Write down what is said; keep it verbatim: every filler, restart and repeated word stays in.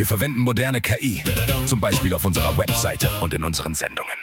Wir verwenden moderne K I, zum Beispiel auf unserer Webseite und in unseren Sendungen.